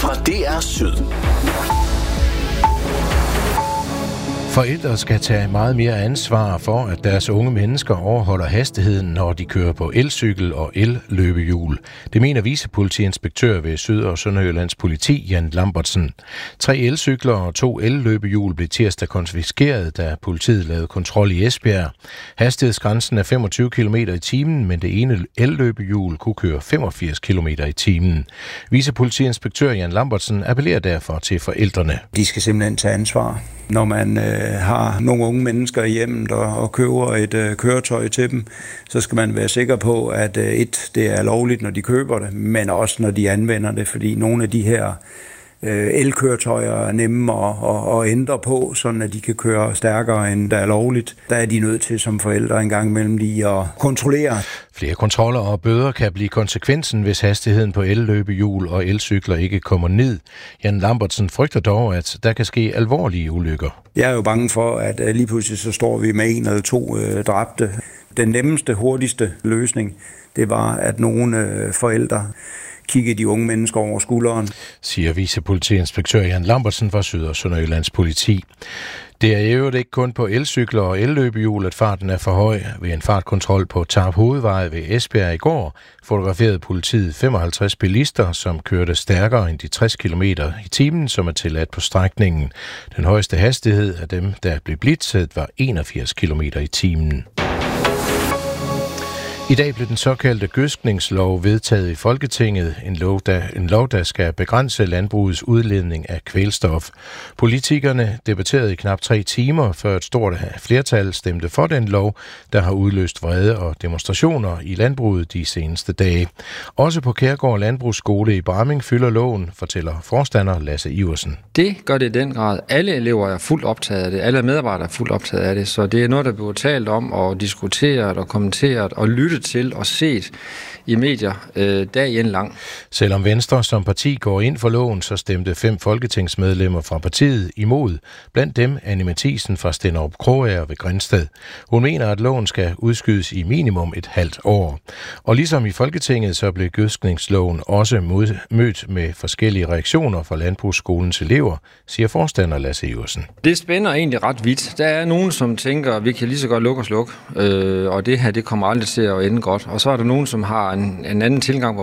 fra DR Syd. Forældre skal tage meget mere ansvar for, at deres unge mennesker overholder hastigheden, når de kører på elcykel og elløbehjul. Det mener vicepolitiinspektør ved Syd- og Sønderjyllands politi, Jan Lambertsen. 3 elcykler og 2 elløbehjul blev tirsdag konfiskeret, da politiet lavede kontrol i Esbjerg. Hastighedsgrænsen er 25 km i timen, men det ene elløbehjul kunne køre 85 km i timen. Vicepolitiinspektør Jan Lambertsen appellerer derfor til forældrene. De skal simpelthen tage ansvar. Når man har nogle unge mennesker i hjemmet og køber et køretøj til dem, så skal man være sikker på, at det er lovligt, når de køber det, men også når de anvender det, fordi nogle af de her elkøretøjer er nemme at ændre på, sådan at de kan køre stærkere, end der er lovligt. Der er de nødt til som forældre en gang imellem lige at kontrollere. Flere kontroller og bøder kan blive konsekvensen, hvis hastigheden på elløbehjul og elcykler ikke kommer ned. Jan Lambertsen frygter dog, at der kan ske alvorlige ulykker. Jeg er jo bange for, at lige pludselig så står vi med 1 eller 2 dræbte. Den nemmeste, hurtigste løsning, det var, at nogle forældre kigge de unge mennesker over skulderen, siger vicepolitiinspektør Jan Lambertsen fra Syd- og Sønderjyllands politi. Det er i øvrigt ikke kun på elcykler og elløbehjul, at farten er for høj. Ved en fartkontrol på Tarp Hovedvej ved Esbjerg i går fotograferede politiet 55 bilister, som kørte stærkere end de 60 km i timen, som er tilladt på strækningen. Den højeste hastighed af dem, der blev blitzet, var 81 km i timen. I dag blev den såkaldte gødskningslov vedtaget i Folketinget, en lov, der skal begrænse landbrugets udledning af kvælstof. Politikerne debatterede i knap 3 timer, før et stort flertal stemte for den lov, der har udløst vrede og demonstrationer i landbruget de seneste dage. Også på Kærgård Landbrugsskole i Bramming fylder loven, fortæller forstander Lasse Iversen. Det gør det i den grad. Alle elever er fuldt optaget af det. Alle medarbejdere er fuldt optaget af det. Så det er noget, der bliver talt om og diskuteret og kommenteret og lyttet til og set i medier dagen lang. Selvom Venstre som parti går ind for loven, så stemte 5 folketingsmedlemmer fra partiet imod. Blandt dem Anne Mathisen fra Stenderup Krogager ved Grindsted. Hun mener, at loven skal udskydes i minimum et halvt år. Og ligesom i Folketinget, så blev gødskningsloven også mødt med forskellige reaktioner fra Landbrugsskolens elever, siger forstander Lasse Iversen. Det spænder egentlig ret vidt. Der er nogen, som tænker, at vi kan lige så godt lukke og slukke, og det her det kommer aldrig til at ende godt. Og så er der nogen, som har en anden tilgang, hvor